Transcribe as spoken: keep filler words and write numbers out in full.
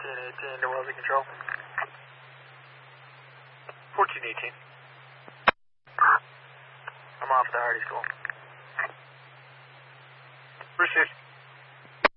fourteen eighteen to Wellesley Control. fourteen eighteen. I'm off at the Hardy School. Appreciate it.